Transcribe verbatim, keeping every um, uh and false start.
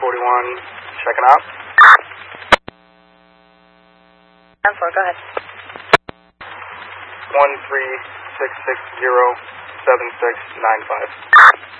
forty-one, checking out. ten four, go ahead. one three six six zero seven six nine five.